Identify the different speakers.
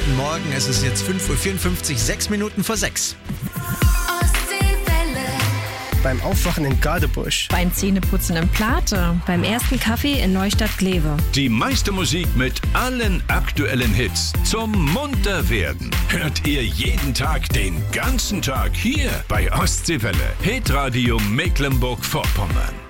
Speaker 1: Guten Morgen, es ist jetzt 5:54 Uhr, 6 Minuten vor 6.
Speaker 2: Beim Aufwachen in Gadebusch.
Speaker 3: Beim Zähneputzen in Plate.
Speaker 4: Beim ersten Kaffee in Neustadt-Glewe.
Speaker 5: Die meiste Musik mit allen aktuellen Hits zum Munterwerden hört ihr jeden Tag, den ganzen Tag hier bei Ostseewelle. Hitradio Mecklenburg-Vorpommern.